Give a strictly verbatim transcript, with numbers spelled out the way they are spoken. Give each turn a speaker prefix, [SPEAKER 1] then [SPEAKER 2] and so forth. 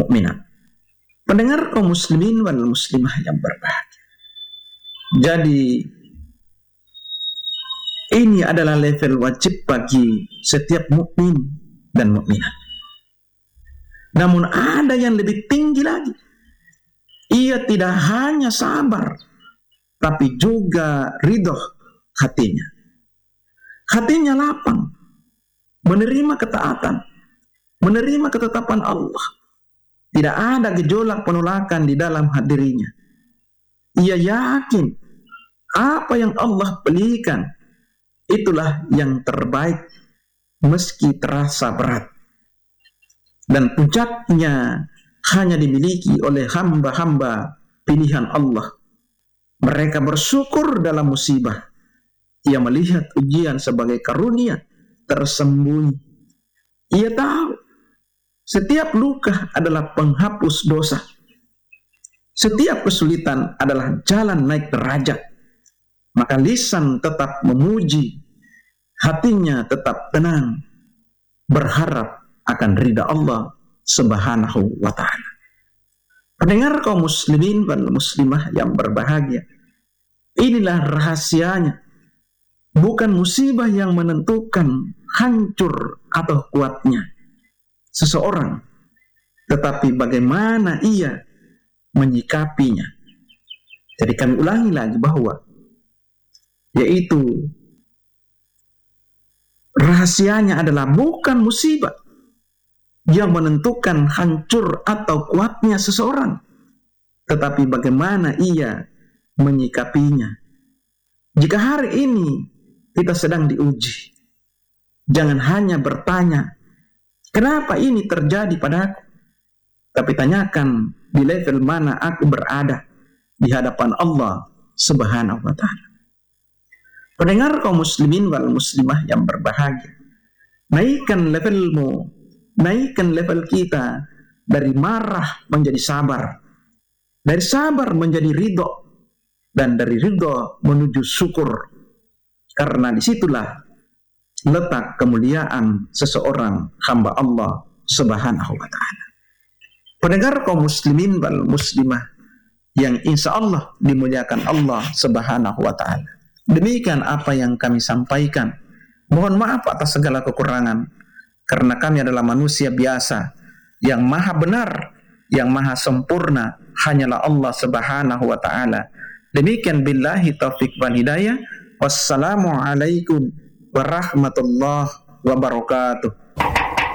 [SPEAKER 1] mukminat. Pendengar kaum muslimin wal muslimah yang berbahagia. Jadi ini adalah level wajib bagi setiap mukmin dan mukminat. Namun ada yang lebih tinggi lagi. Ia tidak hanya sabar, tapi juga ridho hatinya. Hatinya lapang, menerima ketaatan, menerima ketetapan Allah. Tidak ada gejolak penolakan di dalam hatinya. Ia yakin apa yang Allah berikan itulah yang terbaik meski terasa berat. Dan puncaknya hanya dimiliki oleh hamba-hamba pilihan Allah. Mereka bersyukur dalam musibah. Ia melihat ujian sebagai karunia tersembunyi. Ia tahu setiap luka adalah penghapus dosa. Setiap kesulitan adalah jalan naik derajat. Maka lisan tetap memuji, hatinya tetap tenang, berharap akan ridha Allah Subhanahu wa ta'ala. Pendengar kaum muslimin dan muslimah yang berbahagia, inilah rahasianya. Bukan musibah yang menentukan hancur atau kuatnya seseorang, tetapi bagaimana ia menyikapinya. Jadi kami ulangi lagi bahwa yaitu rahasianya adalah bukan musibah yang menentukan hancur atau kuatnya seseorang, tetapi bagaimana ia menyikapinya. Jika hari ini kita sedang diuji, jangan hanya bertanya, kenapa ini terjadi padaku? Tapi tanyakan, di level mana aku berada di hadapan Allah Subhanahu wa ta'ala. Pendengar kaum muslimin wal muslimah yang berbahagia, naikkan levelmu, naikkan level kita dari marah menjadi sabar, dari sabar menjadi ridho, dan dari ridho menuju syukur. Karena disitulah letak kemuliaan seseorang hamba Allah Subhanahu wa ta'ala. Pendengar kaum muslimin wal muslimah yang insya Allah dimuliakan Allah Subhanahu wa ta'ala, demikian apa yang kami sampaikan. Mohon maaf atas segala kekurangan, karena kami adalah manusia biasa. Yang maha benar, yang maha sempurna hanyalah Allah Subhanahu wa ta'ala. Demikian billahi taufiq wal hidayah. Wassalamualaikum warahmatullahi wabarakatuh.